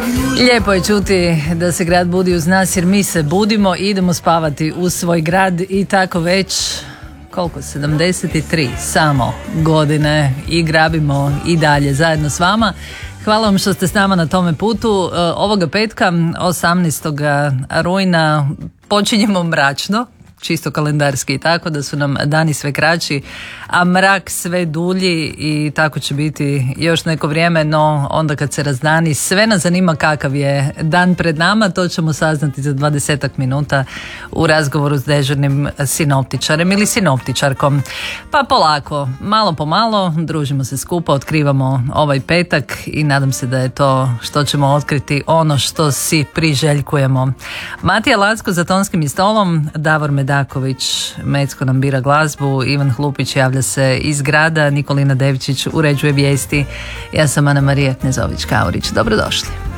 Lijepo je čuti da se grad budi uz nas, jer mi se budimo i idemo spavati u svoj grad i tako već koliko, 73 samo godine i grabimo i dalje zajedno s vama. Hvala vam što ste s nama na tome putu. Ovoga petka 18. rujna počinjemo mračno, čisto kalendarski, tako da su nam dani sve kraći, a mrak sve dulji i tako će biti još neko vrijeme, no onda kad se razdani sve nas zanima kakav je dan pred nama, to ćemo saznati za 20 minuta u razgovoru s dežurnim sinoptičarem ili sinoptičarkom. Pa polako, malo po malo, družimo se skupa, otkrivamo ovaj petak i nadam se da je to što ćemo otkriti ono što si priželjkujemo. Matija Lacko za tonskim i stolom, Davor Medaković Mecko nam bira glazbu, Ivan Hlupić javlja se iz grada, Nikolina Devčić uređuje vijesti, ja sam Ana Marija Knezović-Kaurić. Dobrodošli.